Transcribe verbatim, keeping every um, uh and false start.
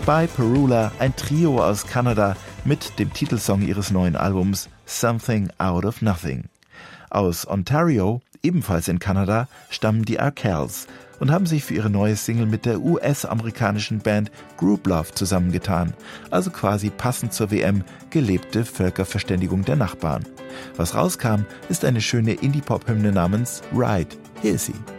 By Perula, ein Trio aus Kanada mit dem Titelsong ihres neuen Albums Something Out of Nothing. Aus Ontario, ebenfalls in Kanada, stammen die Arkells und haben sich für ihre neue Single mit der U S-amerikanischen Band Grouplove zusammengetan, also quasi passend zur W M gelebte Völkerverständigung der Nachbarn. Was rauskam, ist eine schöne Indie-Pop-Hymne namens Ride. Hier ist sie.